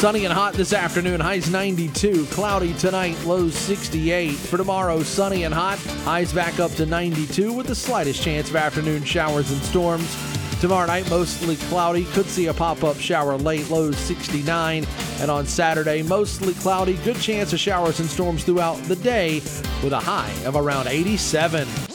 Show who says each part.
Speaker 1: Sunny and hot this afternoon, highs 92. Cloudy tonight, lows 68. For tomorrow, sunny and hot, highs back up to 92 with the slightest chance of afternoon showers and storms. Tomorrow night, mostly cloudy. Could see a pop-up shower late, lows 69. And on Saturday, mostly cloudy. Good chance of showers and storms throughout the day with a high of around 87.